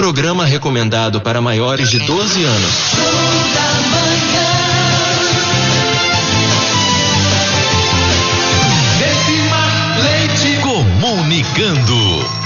Programa recomendado para maiores de 12 anos. Comunicando.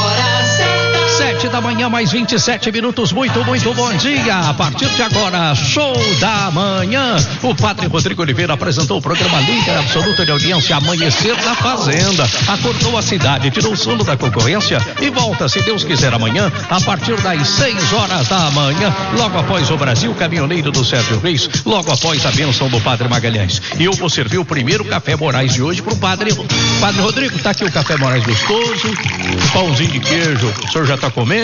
7h, mais 27 minutos. Muito bom dia. A partir de agora, show da manhã. O Padre Rodrigo Oliveira apresentou o programa líder absoluto de audiência Amanhecer na Fazenda. Acordou a cidade, tirou o sono da concorrência e volta, se Deus quiser, amanhã, a partir das 6 horas da manhã, logo após o Brasil Caminhoneiro do Sérgio Reis, logo após a bênção do Padre Magalhães. E eu vou servir o primeiro café Moraes de hoje pro Padre Rodrigo. Tá aqui o café Moraes gostoso, pãozinho de queijo, o senhor já tá comendo?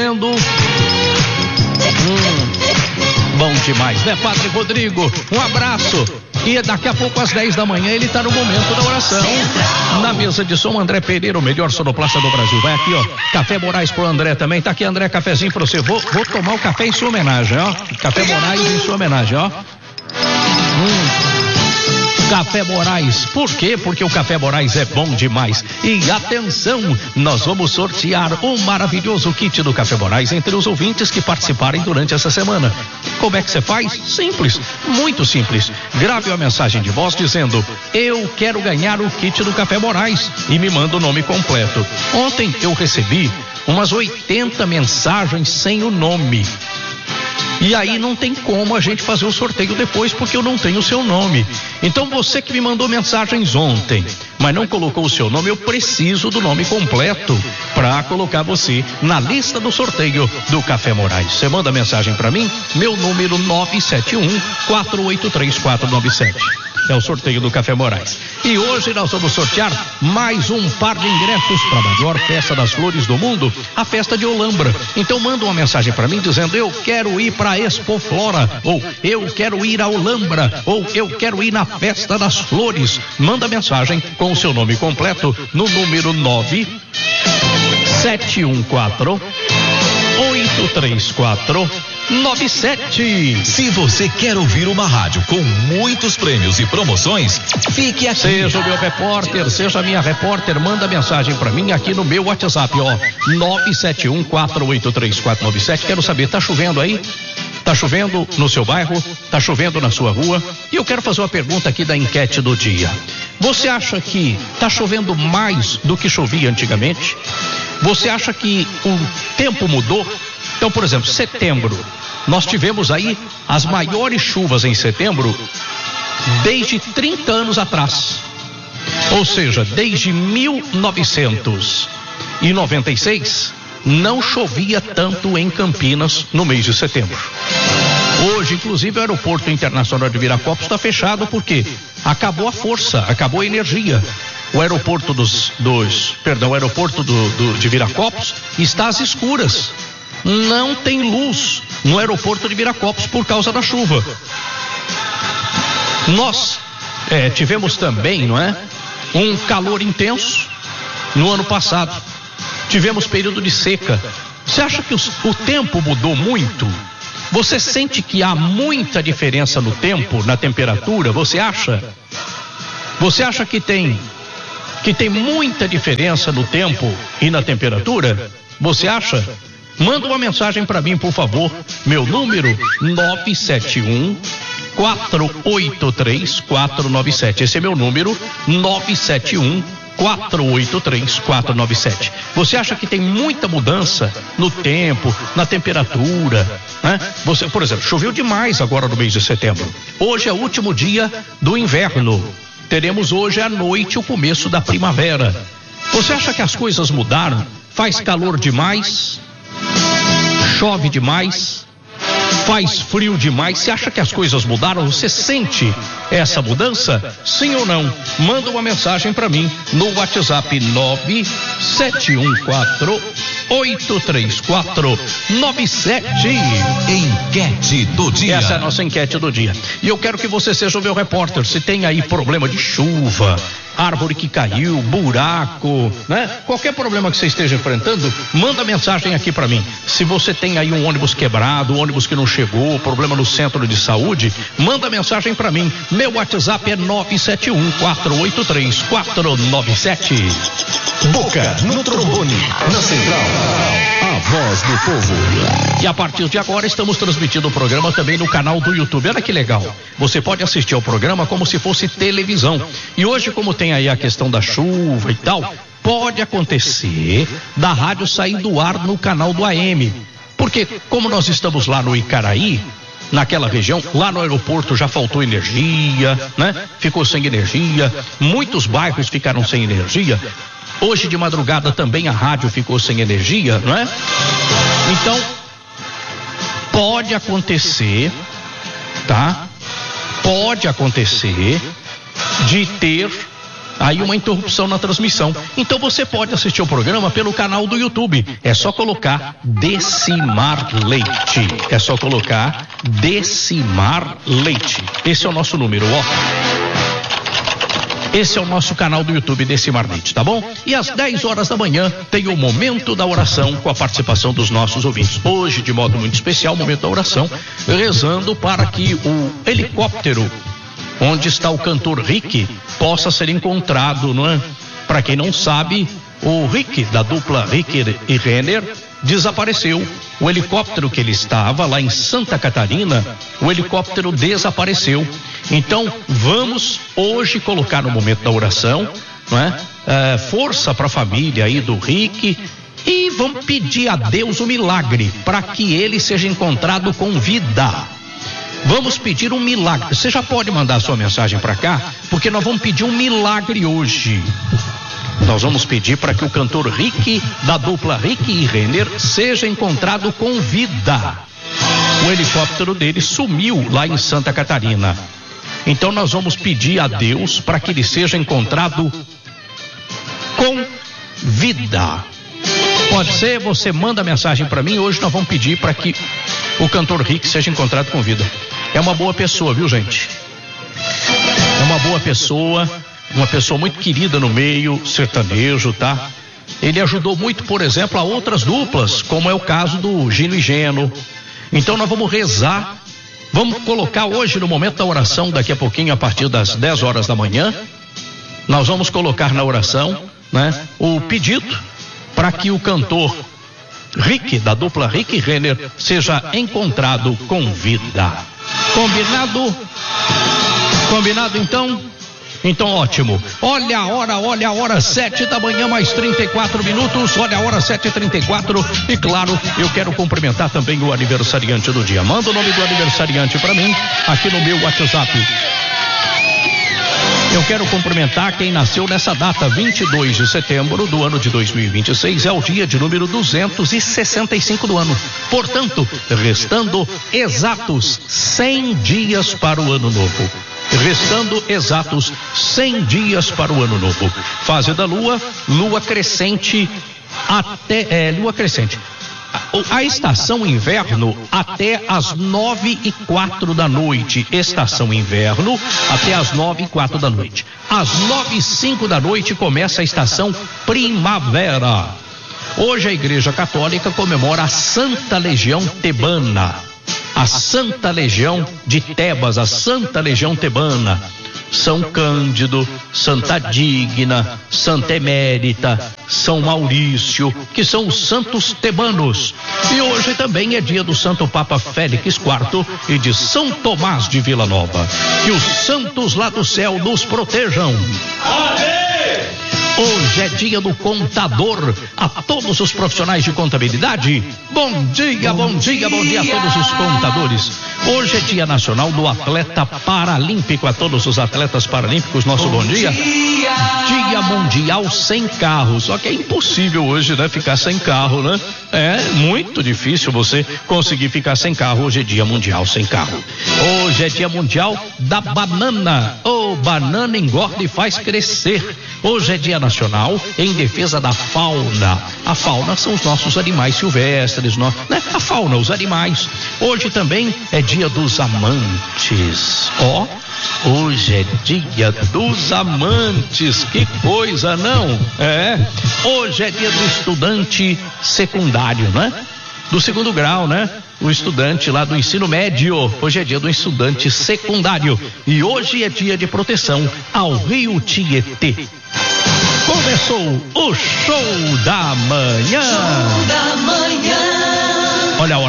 Bom demais, né, Padre Rodrigo? Um abraço. E daqui a pouco, às 10 da manhã, ele tá no momento da oração. Na mesa de som, André Pereira, o melhor sonoplasta do Brasil. Vai aqui, ó. Café Moraes pro André também. Tá aqui, André, cafezinho pra você. Vou tomar o café em sua homenagem, ó. Café Moraes em sua homenagem, ó. Café Moraes. Por quê? Porque o Café Moraes é bom demais. E atenção, nós vamos sortear um maravilhoso kit do Café Moraes entre os ouvintes que participarem durante essa semana. Como é que você faz? Simples, muito simples. Grave uma mensagem de voz dizendo: eu quero ganhar o kit do Café Moraes, e me manda o nome completo. Ontem eu recebi umas 80 mensagens sem o nome. E aí não tem como a gente fazer o sorteio depois, porque eu não tenho o seu nome. Então você que me mandou mensagens ontem, mas não colocou o seu nome, eu preciso do nome completo para colocar você na lista do sorteio do Café Moraes. Você manda mensagem para mim, meu número 971-483-497. É o sorteio do Café Moraes. E hoje nós vamos sortear mais um par de ingressos para a maior festa das flores do mundo, a festa de Olambra. Então manda uma mensagem para mim dizendo: eu quero ir para a Expo Flora, ou eu quero ir a Olambra, ou eu quero ir na festa das flores. Manda mensagem com o seu nome completo no número 971483497. Se você quer ouvir uma rádio com muitos prêmios e promoções, fique aqui. Seja o meu repórter, seja a minha repórter, manda mensagem pra mim aqui no meu WhatsApp, ó, 971483497. Quero saber, tá chovendo aí? Tá chovendo no seu bairro? Tá chovendo na sua rua? E eu quero fazer uma pergunta aqui da enquete do dia. Você acha que tá chovendo mais do que chovia antigamente? Você acha que o tempo mudou? Então, por exemplo, setembro, nós tivemos aí as maiores chuvas em setembro desde 30 anos atrás. Ou seja, desde 1996 não chovia tanto em Campinas no mês de setembro. Hoje, inclusive, o aeroporto internacional de Viracopos está fechado porque acabou a força, acabou a energia. O aeroporto o aeroporto de Viracopos está às escuras. Não tem luz no aeroporto de Viracopos por causa da chuva. Nós tivemos também, não é? Um calor intenso no ano passado. Tivemos período de seca. Você acha que o tempo mudou muito? Você sente que há muita diferença no tempo, na temperatura? Você acha? Você acha que tem muita diferença no tempo e na temperatura? Você acha? Manda uma mensagem para mim, por favor. Meu número 971-483-497. Esse é meu número, 971-483-497. Você acha que tem muita mudança no tempo, na temperatura, né? Você, por exemplo, choveu demais agora no mês de setembro. Hoje é o último dia do inverno. Teremos hoje à noite o começo da primavera. Você acha que as coisas mudaram? Faz calor demais? Chove demais? Faz frio demais? Você acha que as coisas mudaram? Você sente essa mudança? Sim ou não? Manda uma mensagem para mim no WhatsApp 971483497. Enquete do dia. Essa é a nossa enquete do dia. E eu quero que você seja o meu repórter. Se tem aí problema de chuva, árvore que caiu, buraco, né? Qualquer problema que você esteja enfrentando, manda mensagem aqui para mim. Se você tem aí um ônibus quebrado, um ônibus que não chegou, problema no centro de saúde, manda mensagem para mim. Meu WhatsApp é 971-483-497. Boca no trombone, na central, a voz voz do povo. E a partir de agora estamos transmitindo o programa também no canal do YouTube. Olha que legal. Você pode assistir ao programa como se fosse televisão. E hoje, como tem aí a questão da chuva e tal, pode acontecer da rádio sair do ar no canal do AM. Porque como nós estamos lá no Icaraí, naquela região, lá no aeroporto já faltou energia, né? Ficou sem energia, muitos bairros ficaram sem energia. Hoje de madrugada também a rádio ficou sem energia, não é? Então, pode acontecer, tá? Pode acontecer de ter aí uma interrupção na transmissão. Então você pode assistir o programa pelo canal do YouTube. É só colocar Decimar Leite. É só colocar Decimar Leite. Esse é o nosso número, ó. Esse é o nosso canal do YouTube, Decimar Leite, tá bom? E às 10 horas da manhã tem o Momento da Oração com a participação dos nossos ouvintes. Hoje, de modo muito especial, o Momento da Oração, rezando para que o helicóptero onde está o cantor Rick possa ser encontrado, não é? Para quem não sabe, o Rick, da dupla Rick e Renner, desapareceu. O helicóptero que ele estava lá em Santa Catarina, o helicóptero desapareceu. Então, vamos hoje colocar no Momento da Oração, não é? Força para a família aí do Rick e vamos pedir a Deus o milagre para que ele seja encontrado com vida. Vamos pedir um milagre. Você já pode mandar sua mensagem para cá, porque nós vamos pedir um milagre hoje. Nós vamos pedir para que o cantor Rick, da dupla Rick e Renner, seja encontrado com vida. O helicóptero dele sumiu lá em Santa Catarina. Então nós vamos pedir a Deus para que ele seja encontrado com vida. Pode ser, você manda mensagem para mim. Hoje nós vamos pedir para que o cantor Rick seja encontrado com vida. É uma boa pessoa, viu, gente? É uma boa pessoa, uma pessoa muito querida no meio sertanejo, tá? Ele ajudou muito, por exemplo, a outras duplas, como é o caso do Gino e Geno. Então nós vamos rezar, vamos colocar hoje no Momento da Oração, daqui a pouquinho, a partir das 10 horas da manhã, nós vamos colocar na oração, né, o pedido para que o cantor Rick, da dupla Rick e Renner, seja encontrado com vida. Combinado? Combinado então? Então ótimo. Olha a hora, 7 da manhã, mais 34 minutos. Olha a hora, 7h34. E claro, eu quero cumprimentar também o aniversariante do dia. Manda o nome do aniversariante para mim aqui no meu WhatsApp. Eu quero cumprimentar quem nasceu nessa data, 22 de setembro do ano de 2026, é o dia de número 265 do ano. Portanto, restando exatos 100 dias para o ano novo. Restando exatos 100 dias para o ano novo. Fase da lua, lua crescente lua crescente. A estação inverno até as 9h04 da noite. Estação inverno até as 9h04 da noite. Às 9h05 da noite começa a estação primavera. Hoje a Igreja Católica comemora a Santa Legião Tebana. A Santa Legião de Tebas, a Santa Legião Tebana. São Cândido, Santa Digna, Santa Emérita, São Maurício, que são os santos tebanos. E hoje também é dia do Santo Papa Félix IV e de São Tomás de Vila Nova. Que os santos lá do céu nos protejam. Hoje é dia do contador. A todos os profissionais de contabilidade, bom dia a todos os contadores. Hoje é dia nacional do atleta paralímpico. A todos os atletas paralímpicos, nosso bom dia. Dia mundial sem carro. Só que é impossível hoje, né, ficar sem carro, né? É muito difícil você conseguir ficar sem carro. Hoje é dia mundial sem carro. Hoje é dia mundial da banana. Banana engorda e faz crescer. Hoje é dia nacional em defesa da fauna. A fauna são os nossos animais silvestres, né? A fauna, os animais. Hoje também é dia dos amantes. Hoje é dia dos amantes. Que coisa, não? Hoje é dia do estudante secundário, né? Do segundo grau, né? O estudante lá do ensino médio. Hoje é dia do estudante secundário. E hoje é dia de proteção ao Rio Tietê. Começou o Show da Manhã. Show da Manhã.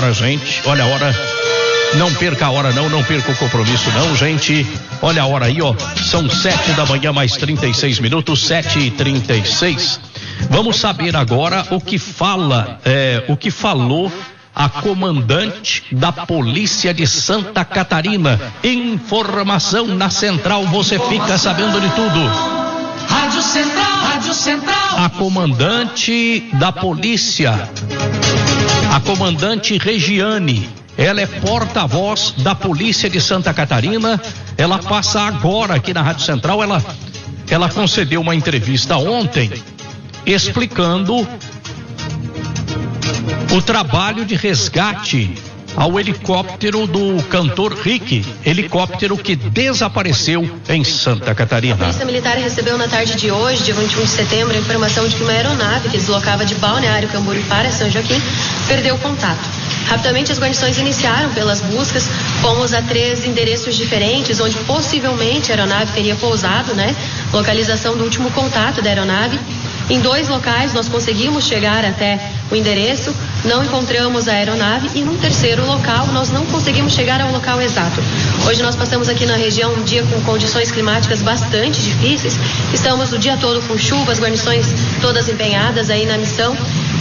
pra gente. Olha a hora. Não perca a hora não perca o compromisso não, gente. Olha a hora aí, ó. São 7 da manhã mais 36 minutos, 7h36. Vamos saber agora o que falou a comandante da Polícia de Santa Catarina. Informação na Central, você fica sabendo de tudo. Rádio Central. A comandante da polícia, a comandante Regiane, ela é porta-voz da Polícia de Santa Catarina. Ela passa agora aqui na Rádio Central. Ela concedeu uma entrevista ontem explicando o trabalho de resgate ao helicóptero do cantor Rick, helicóptero que desapareceu em Santa Catarina. A Polícia Militar recebeu na tarde de hoje, dia 21 de setembro, a informação de que uma aeronave que deslocava de Balneário Camboriú para São Joaquim perdeu o contato. Rapidamente as guarnições iniciaram pelas buscas, fomos a 3 endereços diferentes, onde possivelmente a aeronave teria pousado, localização do último contato da aeronave. Em 2 locais nós conseguimos chegar até o endereço, não encontramos a aeronave, e num terceiro local nós não conseguimos chegar ao local exato. Hoje nós passamos aqui na região um dia com condições climáticas bastante difíceis, estamos o dia todo com chuva, as guarnições todas empenhadas aí na missão.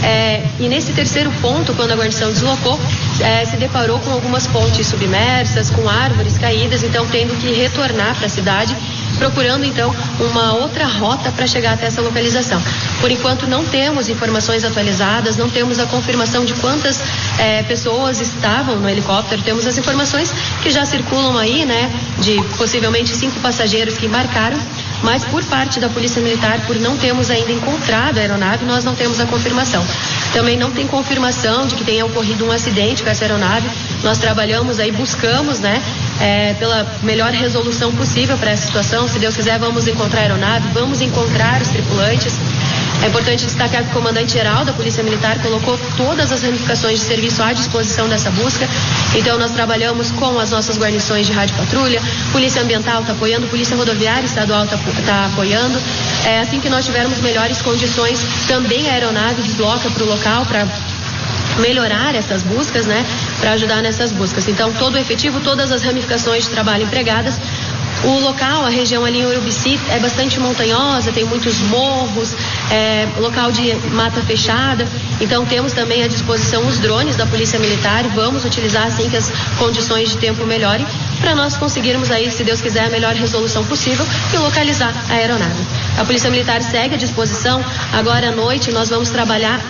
E nesse terceiro ponto, quando a guarnição deslocou, se deparou com algumas pontes submersas, com árvores caídas, então tendo que retornar para a cidade, procurando então uma outra rota para chegar até essa localização. Por enquanto não temos informações atualizadas, não temos a confirmação de quantas pessoas estavam no helicóptero. Temos as informações que já circulam aí, de possivelmente 5 passageiros que embarcaram, mas por parte da Polícia Militar, por não termos ainda encontrado a aeronave, nós não temos a confirmação. Também não tem confirmação de que tenha ocorrido um acidente com essa aeronave. Nós trabalhamos aí, buscamos, pela melhor resolução possível para essa situação. Se Deus quiser, vamos encontrar a aeronave, vamos encontrar os tripulantes. É importante destacar que o comandante-geral da Polícia Militar colocou todas as ramificações de serviço à disposição dessa busca. Então nós trabalhamos com as nossas guarnições de rádio patrulha, Polícia Ambiental está apoiando, Polícia Rodoviária Estadual está apoiando. Assim que nós tivermos melhores condições, também a aeronave desloca para o local para melhorar essas buscas, para ajudar nessas buscas. Então todo o efetivo, todas as ramificações de trabalho empregadas. O local, a região ali em Urubici, é bastante montanhosa, tem muitos morros, local de mata fechada. Então temos também à disposição os drones da Polícia Militar e vamos utilizar assim que as condições de tempo melhorem, para nós conseguirmos aí, se Deus quiser, a melhor resolução possível e localizar a aeronave. A Polícia Militar segue à disposição. Agora à noite nós vamos trabalhar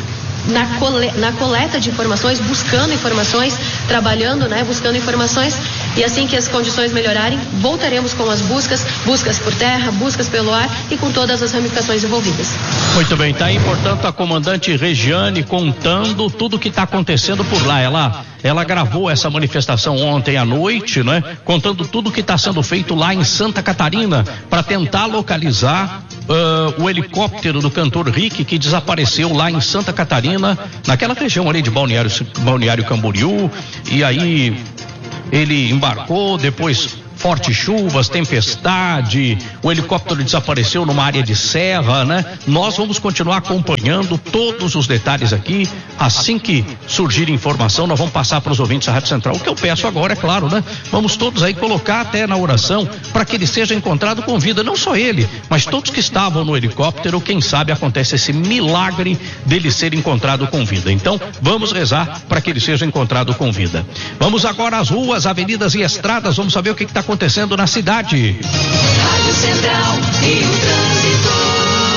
na coleta de informações, buscando informações, trabalhando, buscando informações, e assim que as condições melhorarem, voltaremos com as buscas por terra, buscas pelo ar e com todas as ramificações envolvidas. Muito bem, tá aí, portanto, a comandante Regiane contando tudo o que está acontecendo por lá. Ela gravou essa manifestação ontem à noite, contando tudo o que está sendo feito lá em Santa Catarina para tentar localizar o helicóptero do cantor Rick, que desapareceu lá em Santa Catarina, naquela região ali de Balneário Camboriú, e aí ele embarcou, depois fortes chuvas, tempestade, o helicóptero desapareceu numa área de serra, Nós vamos continuar acompanhando todos os detalhes aqui. Assim que surgir informação, nós vamos passar para os ouvintes da Rádio Central. O que eu peço agora, é claro, Vamos todos aí colocar até na oração para que ele seja encontrado com vida. Não só ele, mas todos que estavam no helicóptero. Quem sabe acontece esse milagre dele ser encontrado com vida. Então, vamos rezar para que ele seja encontrado com vida. Vamos agora às ruas, avenidas e estradas. Vamos saber o que está acontecendo na cidade. Rádio Central e o trânsito.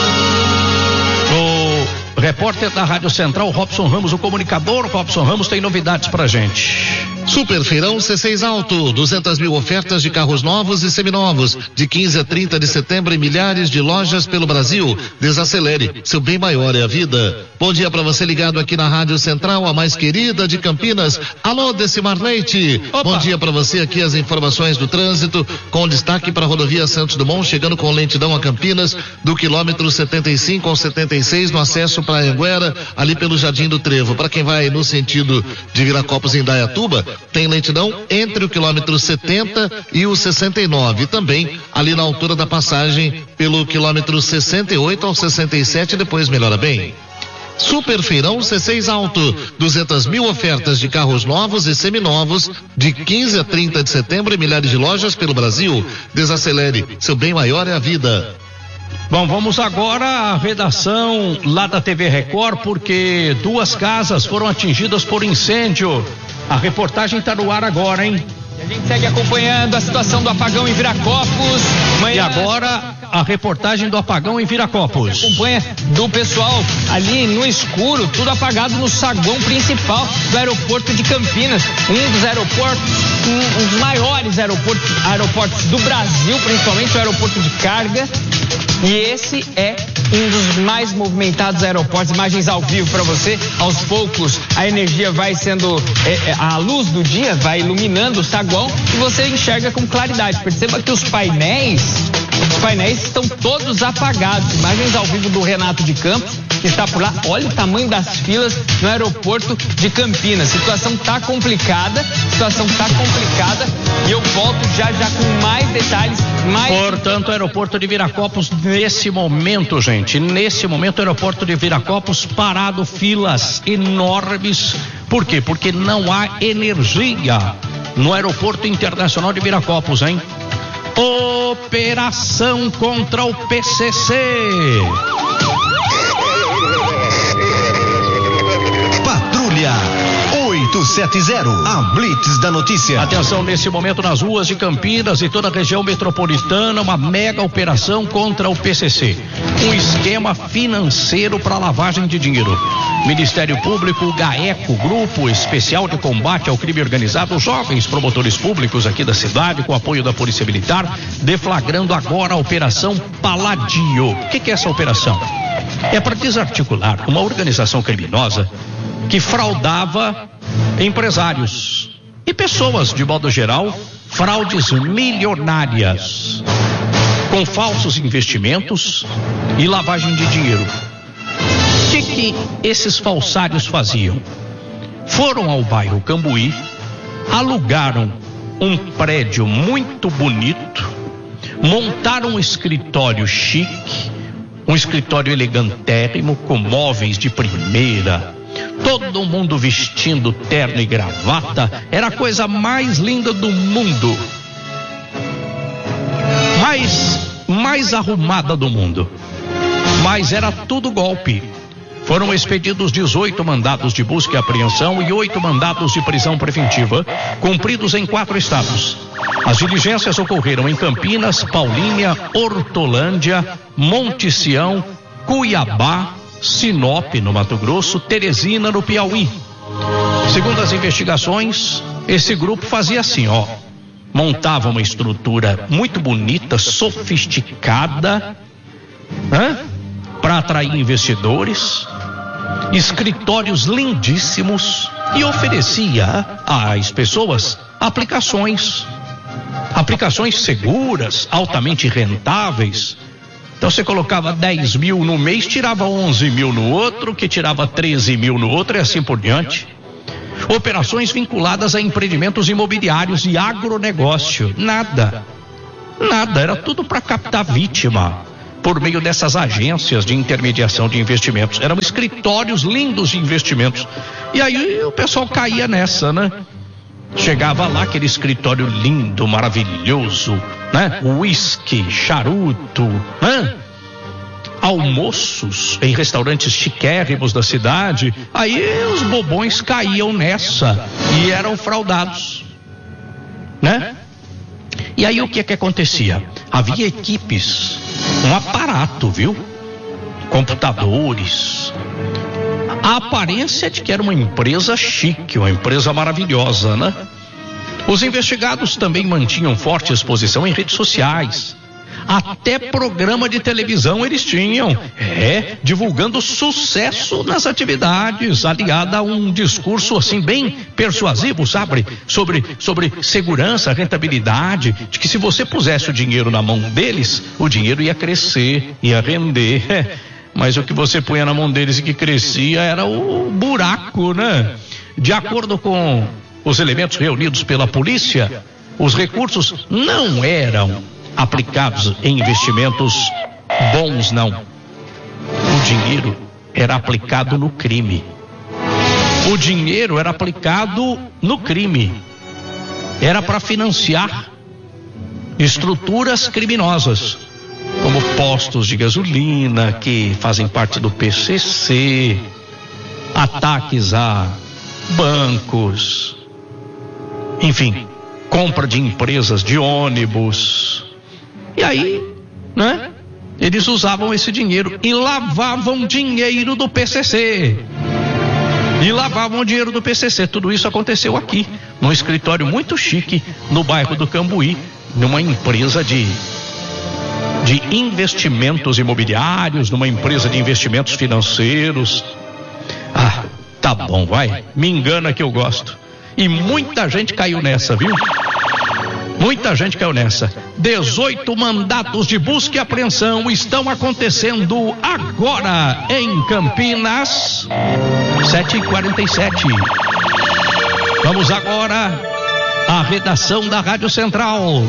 O repórter da Rádio Central, Robson Ramos, o comunicador. Robson Ramos tem novidades pra gente. Super Feirão C6 Alto, 200 mil ofertas de carros novos e seminovos, de 15 a 30 de setembro em milhares de lojas pelo Brasil. Desacelere, seu bem maior é a vida. Bom dia para você ligado aqui na Rádio Central, a mais querida de Campinas. Alô, Decimar Leite. Opa. Bom dia para você, aqui as informações do trânsito, com destaque para a rodovia Santos Dumont, chegando com lentidão a Campinas, do quilômetro 75 ao 76, no acesso para Anguera, ali pelo Jardim do Trevo. Para quem vai no sentido de Viracopos em Dayatuba, tem lentidão entre o quilômetro 70 e o 69. E também ali na altura da passagem pelo quilômetro 68 ao 67, depois melhora bem. Super Feirão C6 Auto, 200 mil ofertas de carros novos e seminovos, de 15 a 30 de setembro em milhares de lojas pelo Brasil. Desacelere, seu bem maior é a vida. Bom, vamos agora à redação lá da TV Record, porque 2 casas foram atingidas por incêndio. A reportagem está no ar agora, hein? A gente segue acompanhando a situação do apagão em Viracopos. E agora a reportagem do apagão em Viracopos. Acompanha do pessoal ali no escuro, tudo apagado no saguão principal do aeroporto de Campinas. Um dos aeroportos, um dos maiores aeroportos do Brasil, principalmente o aeroporto de carga. E esse é um dos mais movimentados aeroportos. Imagens ao vivo para você. Aos poucos a energia vai sendo, a luz do dia vai iluminando o saguão e você enxerga com claridade. Perceba que os painéis estão todos apagados. Imagens ao vivo do Renato de Campos, que está por lá. Olha o tamanho das filas no aeroporto de Campinas. A situação está complicada e eu volto já com mais detalhes. Portanto, o aeroporto de Viracopos, nesse momento, gente, o aeroporto de Viracopos parado, filas enormes. Por quê? Porque não há energia no aeroporto internacional de Viracopos, hein? Operação contra o PCC. Patrulha 870, a Blitz da notícia. Atenção, nesse momento nas ruas de Campinas e toda a região metropolitana, uma mega operação contra o PCC. Um esquema financeiro para lavagem de dinheiro. Ministério Público, o GAECO, Grupo Especial de Combate ao Crime Organizado, jovens promotores públicos aqui da cidade, com apoio da Polícia Militar, deflagrando agora a Operação Palladio. O que é essa operação? É para desarticular uma organização criminosa que fraudava empresários e pessoas, de modo geral, fraudes milionárias, com falsos investimentos e lavagem de dinheiro. O que esses falsários faziam? Foram ao bairro Cambuí, alugaram um prédio muito bonito, montaram um escritório chique, um escritório elegantérrimo, com móveis de primeira, todo mundo vestindo terno e gravata, era a coisa mais linda do mundo, mais arrumada do mundo, mas era tudo golpe. Foram expedidos 18 mandados de busca e apreensão e 8 mandados de prisão preventiva, cumpridos em 4 estados. As diligências ocorreram em Campinas, Paulínia, Hortolândia, Monte Sião, Cuiabá, Sinop, no Mato Grosso, Teresina, no Piauí. Segundo as investigações, esse grupo fazia assim, montava uma estrutura muito bonita, sofisticada, para atrair investidores, escritórios lindíssimos, e oferecia às pessoas aplicações seguras, altamente rentáveis. Então você colocava 10 mil no mês, tirava 11 mil no outro, que tirava 13 mil no outro, e assim por diante. Operações vinculadas a empreendimentos imobiliários e agronegócio. Nada, era tudo para captar vítima por meio dessas agências de intermediação de investimentos. Eram escritórios lindos de investimentos. E aí o pessoal caía nessa, né? Chegava lá, aquele escritório lindo, maravilhoso, né? Uísque, charuto, almoços em restaurantes chiquérrimos da cidade. Aí os bobões caíam nessa e eram fraudados, né? E aí o que acontecia? Havia equipes, um aparato, viu? Computadores. A aparência de que era uma empresa chique, uma empresa maravilhosa, né? Os investigados também mantinham forte exposição em redes sociais. Até programa de televisão eles tinham, divulgando sucesso nas atividades, aliada a um discurso assim bem persuasivo, sabe? Sobre segurança, rentabilidade, de que se você pusesse o dinheiro na mão deles, o dinheiro ia crescer, ia render. Mas o que você punha na mão deles e que crescia era o buraco, né? De acordo com os elementos reunidos pela polícia, os recursos não eram aplicados em investimentos bons, não. O dinheiro era aplicado no crime. O dinheiro era aplicado no crime. Era para financiar estruturas criminosas, como postos de gasolina que fazem parte do PCC, ataques a bancos, enfim, compra de empresas de ônibus. E aí, né? Eles usavam esse dinheiro e lavavam dinheiro do PCC. Tudo isso aconteceu aqui, num escritório muito chique, no bairro do Cambuí, numa empresa de investimentos imobiliários, numa empresa de investimentos financeiros. Ah, tá bom, vai. Me engana que eu gosto. E muita gente caiu nessa, viu? Muita gente caiu nessa. 18 mandatos de busca e apreensão estão acontecendo agora em Campinas. 7h47. Vamos agora à redação da Rádio Central.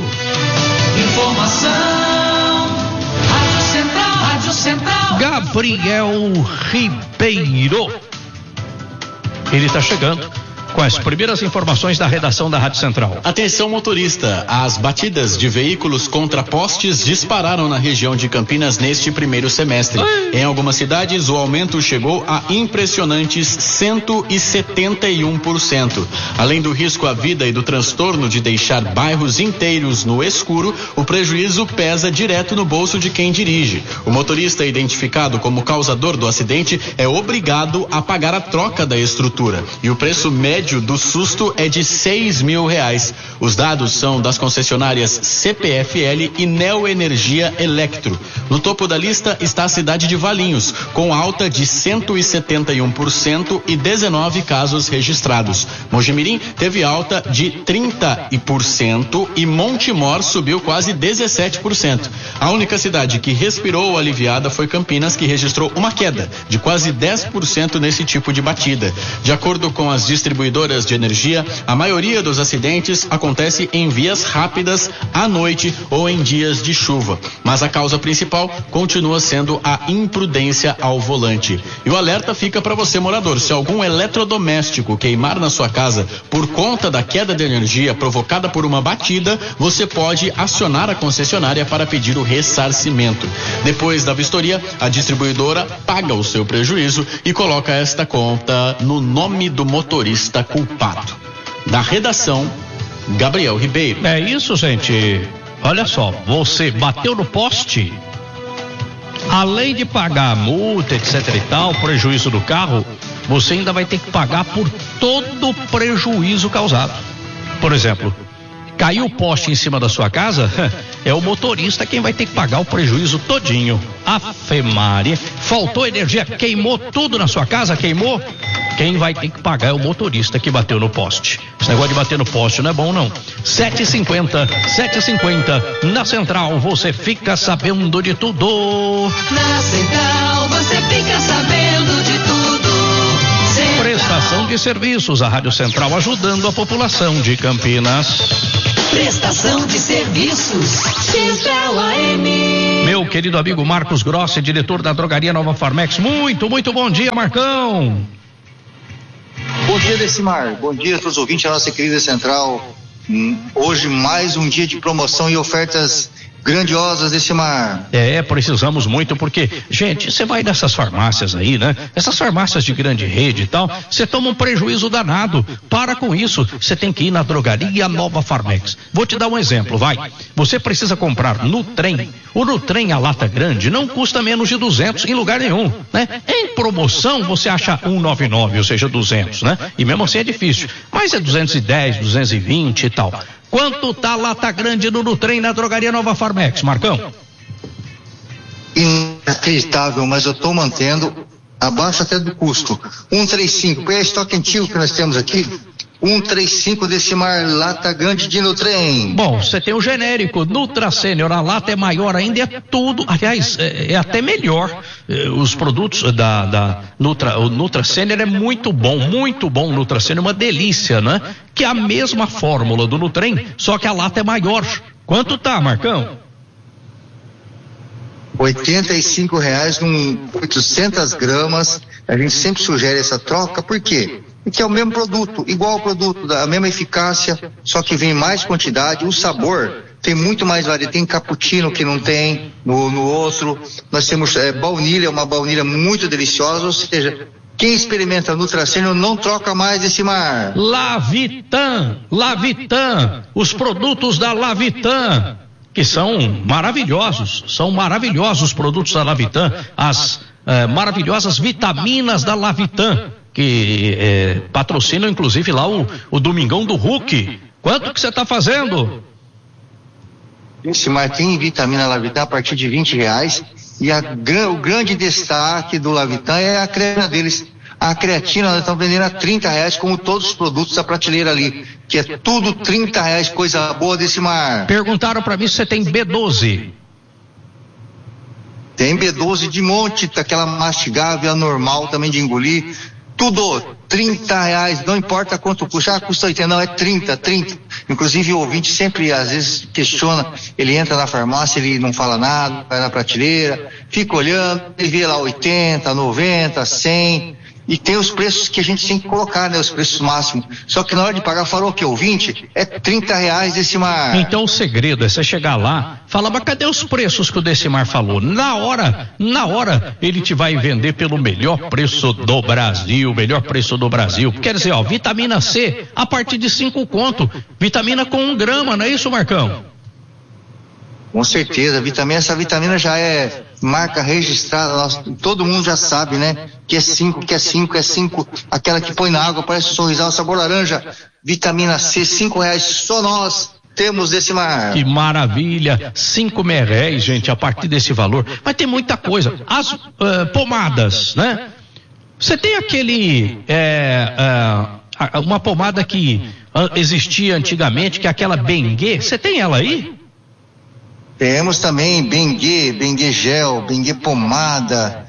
Informação. Rádio Central. Gabriel Ribeiro. Ele está chegando com as primeiras informações da redação da Rádio Central. Atenção, motorista, as batidas de veículos contra postes dispararam na região de Campinas neste primeiro semestre. Em algumas cidades, o aumento chegou a impressionantes 171%. Além do risco à vida e do transtorno de deixar bairros inteiros no escuro, o prejuízo pesa direto no bolso de quem dirige. O motorista identificado como causador do acidente é obrigado a pagar a troca da estrutura. E o preço médio do susto é de R$6.000. Os dados são das concessionárias CPFL e Neoenergia Electro. No topo da lista está a cidade de Valinhos, com alta de 171% e 19 casos registrados. Mojimirim teve alta de 30% e Montemor subiu quase 17%. A única cidade que respirou aliviada foi Campinas, que registrou uma queda de quase 10% nesse tipo de batida. De acordo com as distribuidoras de energia, a maioria dos acidentes acontece em vias rápidas à noite ou em dias de chuva. Mas a causa principal continua sendo a imprudência ao volante. E o alerta fica para você, morador: se algum eletrodoméstico queimar na sua casa por conta da queda de energia provocada por uma batida, você pode acionar a concessionária para pedir o ressarcimento. Depois da vistoria, a distribuidora paga o seu prejuízo e coloca esta conta no nome do motorista culpado. Da redação, Gabriel Ribeiro. É isso, gente. Olha só, você bateu no poste, além de pagar a multa, etc e tal, prejuízo do carro, você ainda vai ter que pagar por todo o prejuízo causado. Por exemplo, caiu o poste em cima da sua casa, é o motorista quem vai ter que pagar o prejuízo todinho. Afe Maria, faltou energia, queimou tudo na sua casa, queimou? Quem vai ter que pagar é o motorista que bateu no poste. Esse negócio de bater no poste não é bom, não. 7h50, na Central você fica sabendo de tudo. Na Central você fica sabendo de tudo. Central. Prestação de serviços, a Rádio Central ajudando a população de Campinas. Prestação de serviços, Central AM. Meu querido amigo Marcos Grossi, diretor da Drogaria Nova Farmex. Muito bom dia, Marcão. Bom dia, Decimar. Bom dia a todos os ouvintes da nossa querida Central. Hoje mais um dia de promoção e ofertas grandiosas, Decimar. Precisamos muito, porque, gente, você vai nessas farmácias aí, né? Essas farmácias de grande rede e tal, você toma um prejuízo danado. Para com isso, você tem que ir na Drogaria Nova Farmex. Vou te dar um exemplo, vai. Você precisa comprar Nutrem. O Nutrem, a lata grande, não custa menos de 200 em lugar nenhum, né? Em promoção, você acha 199, ou seja, 200, né? E mesmo assim é difícil. Mas é 210, 220 e tal. Quanto tá a lata grande no Nutrem na Drogaria Nova Farmex, Marcão? Inacreditável, mas eu tô mantendo abaixo até do custo. 135, é estoque antigo que nós temos aqui. 135, Decimar, lata grande de Nutrem. Bom, você tem o genérico Nutra Sênior, a lata é maior ainda, é tudo, aliás, é até melhor. Os produtos da Nutra, o Nutra Sênior é muito bom o Nutra Sênior, uma delícia, né? Que é a mesma fórmula do Nutrem, só que a lata é maior. Quanto tá, Marcão? R$85 com 800 gramas. A gente sempre sugere essa troca, por quê? Porque é o mesmo produto, igual ao produto, a mesma eficácia, só que vem mais quantidade, o sabor tem muito mais variedade, tem cappuccino que não tem no outro, nós temos baunilha, uma baunilha muito deliciosa, ou seja, quem experimenta Nutracênio não troca mais esse mar. Lavitan, os produtos da Lavitan, que são maravilhosos os produtos da Lavitan, as maravilhosas vitaminas da Lavitan, que patrocinam inclusive lá o Domingão do Hulk. Quanto que você está fazendo? Esse mar tem vitamina Lavitan a partir de R$20, e o grande destaque do Lavitan é a creatina deles. A creatina nós estamos vendendo a R$30, como todos os produtos da prateleira ali, que é tudo R$30, coisa boa desse mar. Perguntaram para mim se você tem B12. Tem B12 de monte, aquela mastigável, a normal também de engolir, tudo R$30, não importa quanto custa, custa 80, não, é 30. Inclusive o ouvinte sempre às vezes questiona, ele entra na farmácia, ele não fala nada, vai na prateleira, fica olhando, ele vê lá 80, 90, 100, e tem os preços que a gente tem que colocar, né, os preços máximos, só que na hora de pagar, falou que ouvinte, é R$30 desse mar. Então o segredo é você chegar lá, falar, mas cadê os preços que o Decimar falou? Na hora, ele te vai vender pelo melhor preço do Brasil, quer dizer, ó, vitamina C, a partir de 5 conto, vitamina com 1 grama, não é isso, Marcão? Com certeza, essa vitamina já é marca registrada, todo mundo já sabe, né? Que é 5, aquela que põe na água, parece um sorrisal, sabor laranja, vitamina C, R$5, só nós temos desse mar. Que maravilha, R$5, gente, a partir desse valor. Mas tem muita coisa, as pomadas, né? Você tem uma pomada que existia antigamente, que é aquela Bengue, você tem ela aí? Temos também Bengue gel, Bengue pomada,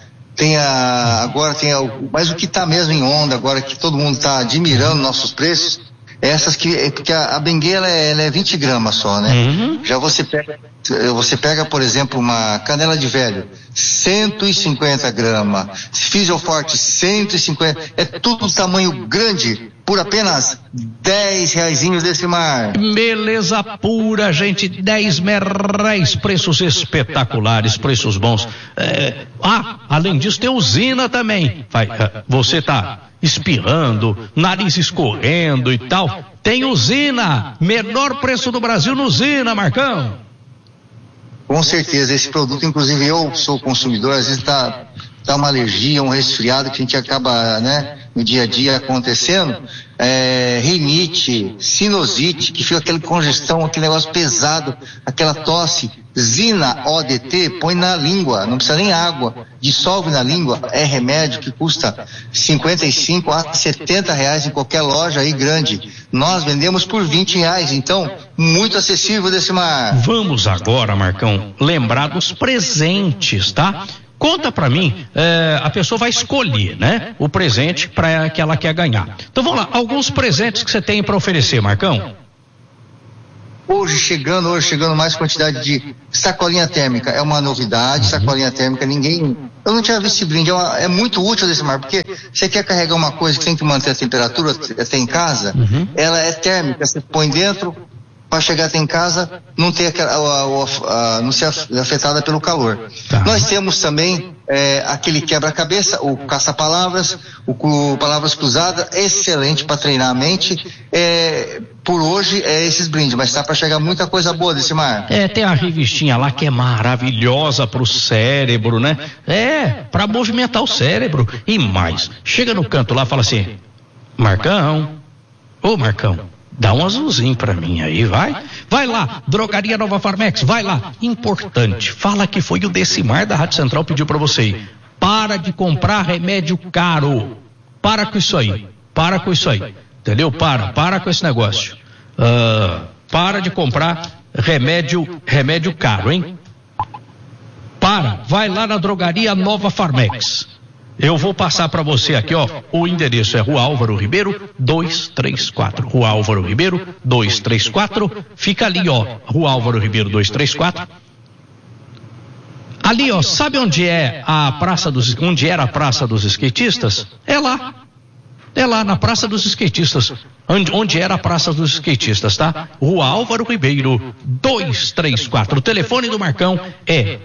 mas o que está mesmo em onda agora, que todo mundo está admirando nossos preços, essas porque a Bengue ela é 20 gramas só, né? Uhum. Já você pega, por exemplo, uma canela de velho, 150 gramas, Fisioforte, 150, é tudo tamanho grande, por apenas R$10 desse mar. Beleza pura, gente, R$10, preços espetaculares, preços bons. Além disso tem usina também. Você tá espirrando, nariz escorrendo e tal, tem usina, menor preço do Brasil no usina, Marcão. Com certeza, esse produto, inclusive eu sou consumidor, às vezes tá uma alergia, um resfriado que a gente acaba, né, no dia a dia acontecendo, rinite, sinusite, que fica aquela congestão, aquele negócio pesado, aquela tosse, Zina ODT, põe na língua, não precisa nem água, dissolve na língua, é remédio que custa R$55 a R$70 em qualquer loja aí grande. Nós vendemos por R$20, então, muito acessível desse mar. Vamos agora, Marcão, lembrar dos presentes, tá? Conta pra mim, a pessoa vai escolher, né, o presente para que ela quer ganhar. Então vamos lá, alguns presentes que você tem para oferecer, Marcão. Hoje chegando mais quantidade de sacolinha térmica, é uma novidade, sacolinha térmica, eu não tinha visto esse brinde, é muito útil desse mar, porque você quer carregar uma coisa que tem que manter a temperatura até em casa, ela é térmica, você põe dentro, para chegar até em casa, não ter não ser afetada pelo calor. Tá. Nós temos também aquele quebra-cabeça, o caça-palavras, o palavras cruzadas, excelente para treinar a mente. Por hoje esses brindes, mas tá para chegar muita coisa boa desse mar. Tem a revistinha lá que é maravilhosa pro cérebro, né? Para movimentar o cérebro e mais. Chega no canto lá, fala assim: Marcão, dá um azulzinho pra mim aí, vai lá, Drogaria Nova Farmex, vai lá, importante, fala que foi o Decimar da Rádio Central pediu pra você ir. Para de comprar remédio caro, para com isso aí, entendeu? Para com esse negócio, para de comprar remédio caro, hein? Vai lá na Drogaria Nova Farmex. Eu vou passar para você aqui, ó, o endereço é Rua Álvaro Ribeiro 234, Rua Álvaro Ribeiro 234, fica ali, ó, Rua Álvaro Ribeiro 234, Ali, ó, sabe onde era a Praça dos Skatistas? É lá na Praça dos Skatistas, onde era a Praça dos Skatistas, tá? Rua Álvaro Ribeiro, 234. O telefone do Marcão é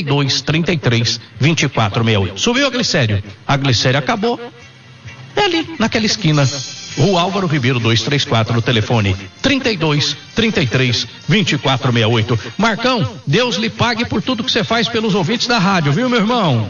3233-2468. Subiu a Glicério. A Glicério acabou. É ali, naquela esquina. Rua Álvaro Ribeiro, 234, o telefone 3233-2468. Marcão, Deus lhe pague por tudo que você faz pelos ouvintes da rádio, viu, meu irmão?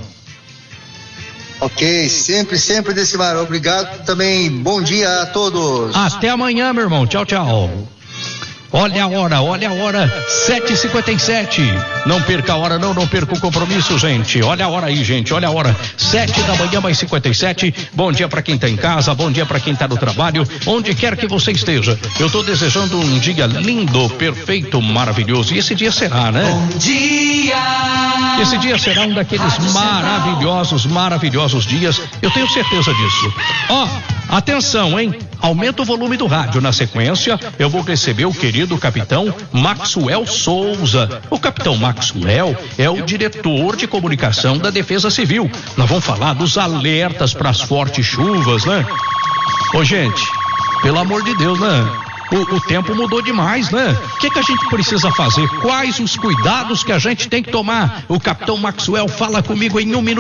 Ok, sempre desse mar. Obrigado também. Bom dia a todos. Até amanhã, meu irmão. Tchau, tchau. Olha a hora, 7h57. Não perca a hora, não perca o compromisso, gente. Olha a hora aí, gente, olha a hora. 7h mais 57. Bom dia pra quem tá em casa, bom dia pra quem tá no trabalho, onde quer que você esteja. Eu tô desejando um dia lindo, perfeito, maravilhoso. E esse dia será, né? Bom dia! Esse dia será um daqueles maravilhosos dias. Eu tenho certeza disso. Ó, atenção, hein? Aumenta o volume do rádio. Na sequência, eu vou receber o querido capitão Maxwell Souza. O capitão Maxwell é o diretor de comunicação da Defesa Civil. Nós vamos falar dos alertas para as fortes chuvas, né? Ô, gente, pelo amor de Deus, né? O tempo mudou demais, né? O que a gente precisa fazer? Quais os cuidados que a gente tem que tomar? O capitão Maxwell fala comigo em 1 minuto.